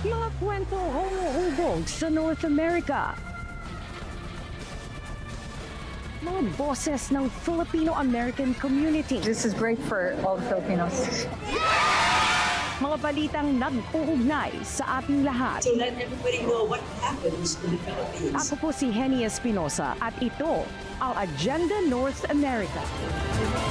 Mga kwento humuhubog sa North America. Mga boses ng Filipino-American community. This is great for all the Filipinos. Mga balitang nag-uugnay sa ating lahat. So let everybody know what happens in the Philippines. Ako po si Henny Espinosa at ito ang Agenda North America.